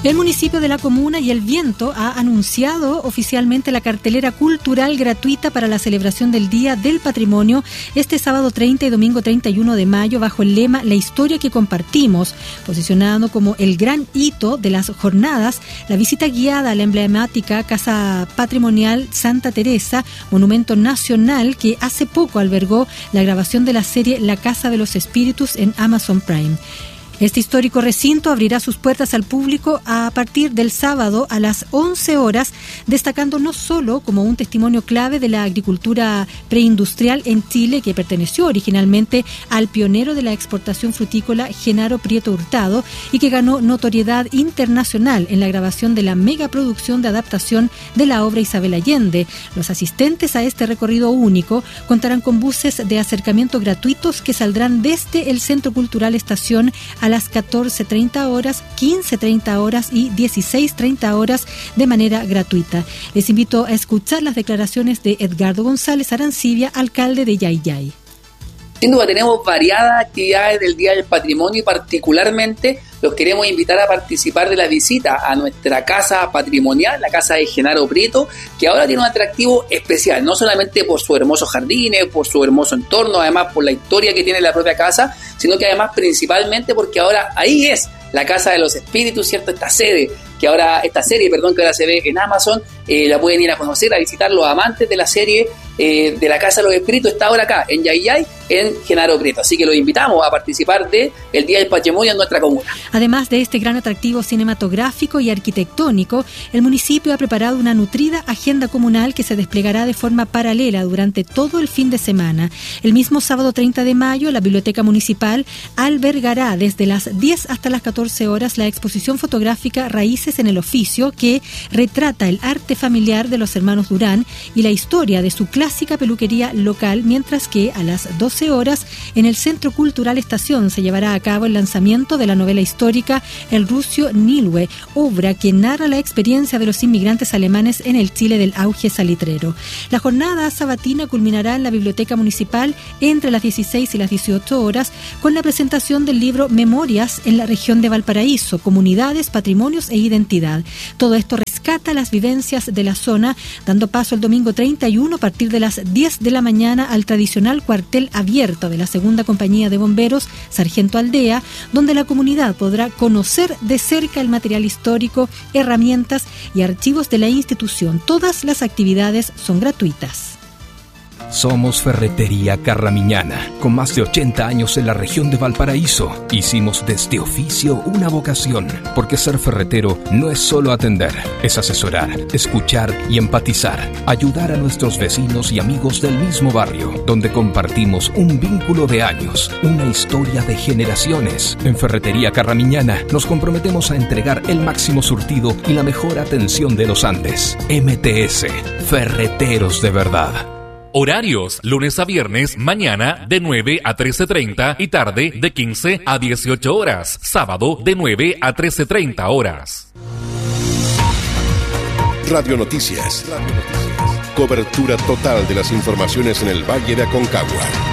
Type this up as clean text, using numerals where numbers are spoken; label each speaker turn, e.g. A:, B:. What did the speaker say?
A: El municipio de La Comuna y El Viento ha anunciado oficialmente la cartelera cultural gratuita para la celebración del Día del Patrimonio este sábado 30 y domingo 31 de mayo bajo el lema La historia que compartimos, posicionado como el gran hito de las jornadas, la visita guiada a la emblemática Casa Patrimonial Santa Teresa, monumento nacional que hace poco albergó la grabación de la serie La Casa de los Espíritus en Amazon Prime. Este histórico recinto abrirá sus puertas al público a partir del sábado a las 11 horas, destacando no solo como un testimonio clave de la agricultura preindustrial en Chile, que perteneció originalmente al pionero de la exportación frutícola Genaro Prieto Hurtado y que ganó notoriedad internacional en la grabación de la megaproducción de adaptación de la obra Isabel Allende. Los asistentes a este recorrido único contarán con buses de acercamiento gratuitos que saldrán desde el Centro Cultural Estación a las 14:30 horas, 15:30 horas y 16:30 horas de manera gratuita. Les invito a escuchar las declaraciones de Edgardo González Arancibia, alcalde de Yayay.
B: Sin duda tenemos variadas actividades del Día del Patrimonio y particularmente los queremos invitar a participar de la visita a nuestra casa patrimonial, la casa de Genaro Prieto, que ahora tiene un atractivo especial, no solamente por sus hermosos jardines, por su hermoso entorno, además por la historia que tiene la propia casa, sino que además principalmente porque ahora ahí es la Casa de los Espíritus, ¿cierto? Esta serie que ahora se ve en Amazon, la pueden ir a conocer, a visitar los amantes de la serie de la Casa de los Espíritus, está ahora acá, en Yayay, en Genaro Prieto. Así que los invitamos a participar del Día del Patrimonio en nuestra comuna.
A: Además de este gran atractivo cinematográfico y arquitectónico, el municipio ha preparado una nutrida agenda comunal que se desplegará de forma paralela durante todo el fin de semana. El mismo sábado 30 de mayo, la Biblioteca Municipal albergará desde las 10 hasta las 14 horas la exposición fotográfica Raíces en el Oficio, que retrata el arte familiar de los hermanos Durán y la historia de su clásica peluquería local, mientras que a las 12 horas en el Centro Cultural Estación se llevará a cabo el lanzamiento de la novela histórica El Rucio Nilwe, obra que narra la experiencia de los inmigrantes alemanes en el Chile del auge salitrero. La jornada sabatina culminará en la Biblioteca Municipal entre las 16 y las 18 horas con la presentación del libro Memorias en la región de Valparaíso, Comunidades, Patrimonios e Identidad. Todo esto rescata las vivencias de la zona, dando paso el domingo 31 a partir de las 10 de la mañana al tradicional cuartel abierto de la Segunda Compañía de Bomberos, Sargento Aldea, donde la comunidad podrá conocer de cerca el material histórico, herramientas y archivos de la institución. Todas las actividades son gratuitas.
C: Somos Ferretería Carramiñana, con más de 80 años en la región de Valparaíso. Hicimos de este oficio una vocación, porque ser ferretero no es solo atender, es asesorar, escuchar y empatizar, ayudar a nuestros vecinos y amigos del mismo barrio, donde compartimos un vínculo de años, una historia de generaciones. En Ferretería Carramiñana nos comprometemos a entregar el máximo surtido y la mejor atención de los Andes. MTS, Ferreteros de verdad.
D: Horarios, lunes a viernes, mañana de 9 a 13:30 y tarde de 15 a 18 horas. Sábado de 9 a 13:30 horas.
E: Radio Noticias. Cobertura total de las informaciones en el Valle de Aconcagua.